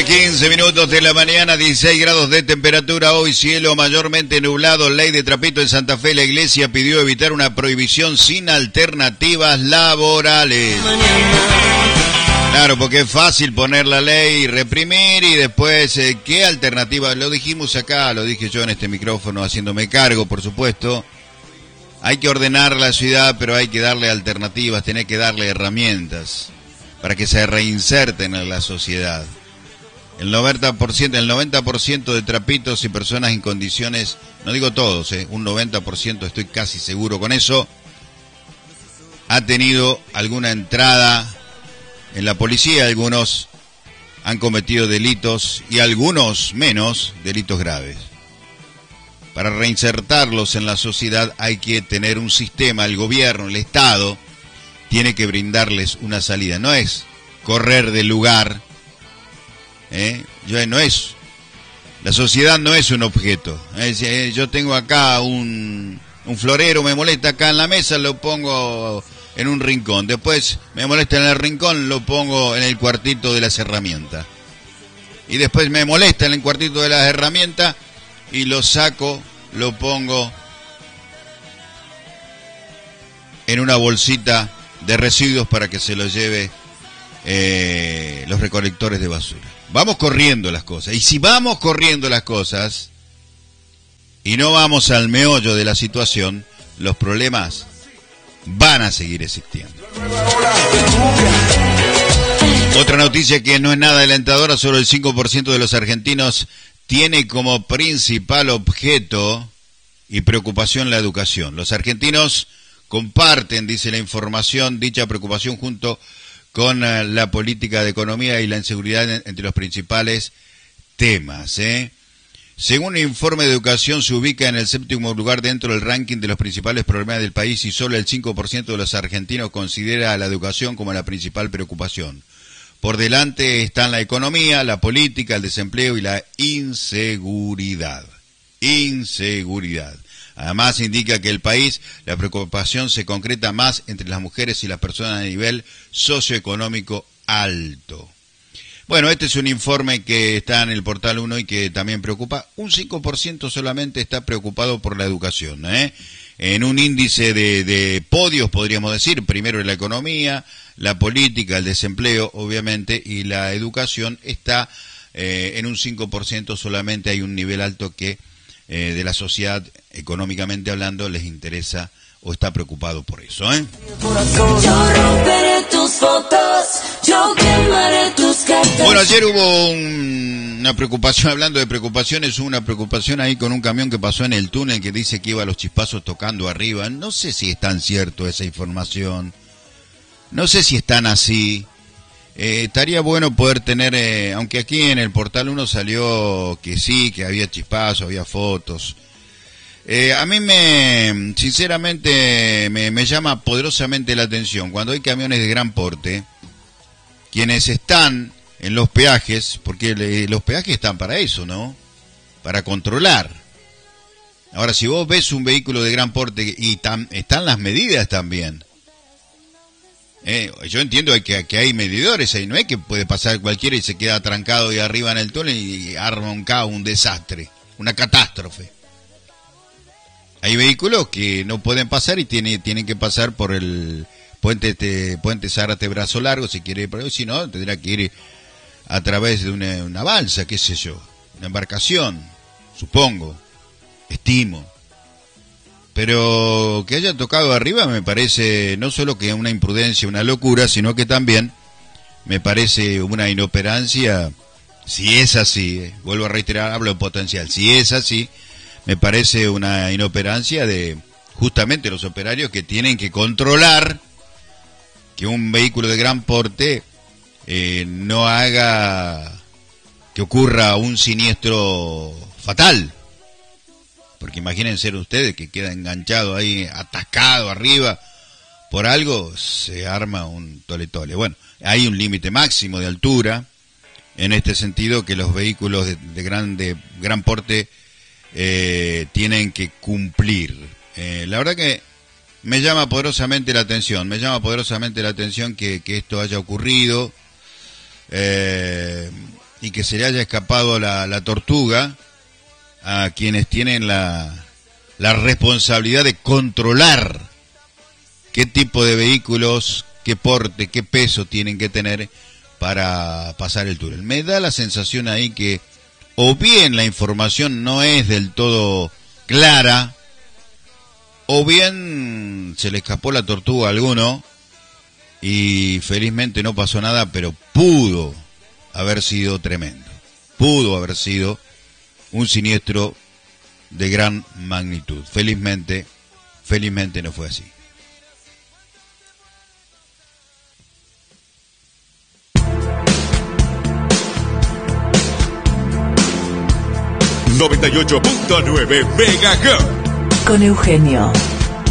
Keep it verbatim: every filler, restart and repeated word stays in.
nueve, quince minutos de la mañana, dieciséis grados de temperatura, hoy cielo mayormente nublado, ley de trapito en Santa Fe. La iglesia pidió evitar una prohibición sin alternativas laborales. Claro, porque es fácil poner la ley y reprimir y después, eh, ¿qué alternativa? Lo dijimos acá, lo dije yo en este micrófono haciéndome cargo, por supuesto. Hay que ordenar la ciudad, pero hay que darle alternativas, tener que darle herramientas para que se reinserten en la sociedad. El noventa por ciento, el noventa por ciento de trapitos y personas en condiciones, no digo todos, eh, un noventa por ciento, estoy casi seguro con eso, ha tenido alguna entrada en la policía. Algunos han cometido delitos y algunos menos delitos graves. Para reinsertarlos en la sociedad hay que tener un sistema, el gobierno, el Estado, tiene que brindarles una salida. No es correr del lugar, ¿eh? Yo, no es, la sociedad no es un objeto. Es, eh, yo tengo acá un, un florero, me molesta acá en la mesa, lo pongo en un rincón. Después me molesta en el rincón, lo pongo en el cuartito de las herramientas. Y después me molesta en el cuartito de las herramientas y lo saco, lo pongo en una bolsita de residuos para que se lo lleve eh, los recolectores de basura. Vamos corriendo las cosas. Y si vamos corriendo las cosas y no vamos al meollo de la situación, los problemas van a seguir existiendo. Otra noticia que no es nada alentadora: solo el cinco por ciento de los argentinos tiene como principal objeto y preocupación la educación. Los argentinos comparten, dice la información, dicha preocupación junto con uh, la política de economía y la inseguridad en, entre los principales temas, ¿eh? Según un informe de educación, se ubica en el séptimo lugar dentro del ranking de los principales problemas del país y solo el cinco por ciento de los argentinos considera a la educación como la principal preocupación. Por delante están la economía, la política, el desempleo y la inseguridad. Inseguridad. Además, indica que el país, la preocupación se concreta más entre las mujeres y las personas de nivel socioeconómico alto. Bueno, este es un informe que está en el portal uno y que también preocupa. Un cinco por ciento solamente está preocupado por la educación, ¿eh? En un índice de, de podios, podríamos decir, primero la economía, la política, el desempleo, obviamente, y la educación está eh, en un cinco por ciento solamente. Hay un nivel alto que eh, de la sociedad, económicamente hablando, les interesa o está preocupado por eso, ¿eh? Yo romperé tus fotos, yo quemaré tus cartas. Bueno, ayer hubo un, una preocupación, hablando de preocupaciones, hubo una preocupación ahí con un camión que pasó en el túnel que dice que iba a los chispazos tocando arriba. No sé si es tan cierto esa información, no sé si es tan así. Eh, estaría bueno poder tener, eh, aunque aquí en el portal uno salió que sí, que había chispazos, había fotos. Eh, a mí me, sinceramente, me, me llama poderosamente la atención cuando hay camiones de gran porte, quienes están en los peajes, porque le, los peajes están para eso, ¿no? Para controlar. Ahora, si vos ves un vehículo de gran porte y tam, están las medidas también. Eh, yo entiendo que, que hay medidores ahí, no es que puede pasar cualquiera y se queda atrancado ahí arriba en el túnel y arma un caos, un desastre, una catástrofe. Hay vehículos que no pueden pasar y tiene, tienen que pasar por el puente te, puente Zárate Brazo Largo, si quiere, pero si no, tendrá que ir a través de una, una balsa, qué sé yo, una embarcación, supongo, estimo. Pero que haya tocado arriba me parece no solo que una imprudencia, una locura, sino que también me parece una inoperancia. Si es así, eh, vuelvo a reiterar, hablo de potencial, si es así, me parece una inoperancia de justamente los operarios que tienen que controlar que un vehículo de gran porte eh, no haga que ocurra un siniestro fatal. Porque imagínense ustedes que queda enganchado ahí, atascado arriba por algo, se arma un tole tole. Bueno, hay un límite máximo de altura, en este sentido que los vehículos de, de, gran, de gran porte Eh, tienen que cumplir. Eh, la verdad que me llama poderosamente la atención, me llama poderosamente la atención que, que esto haya ocurrido. Eh, y que se le haya escapado la, la tortuga a quienes tienen la, la responsabilidad de controlar qué tipo de vehículos, qué porte, qué peso tienen que tener para pasar el túnel. Me da la sensación ahí que o bien la información no es del todo clara, o bien se le escapó la tortuga a alguno y felizmente no pasó nada, pero pudo haber sido tremendo. Pudo haber sido un siniestro de gran magnitud. Felizmente, felizmente no fue así. noventa y ocho punto nueve Megahertz. Con Eugenio.